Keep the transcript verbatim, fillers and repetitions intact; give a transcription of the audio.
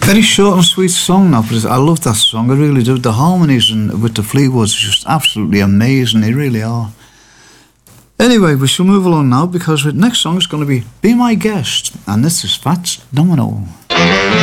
Very short and sweet song now, but I love that song. I really do. The harmonies and with the Fleetwoods are just absolutely amazing. They really are. Anyway, we shall move along now because the next song is going to be Be My Guest, and this is Fats Domino.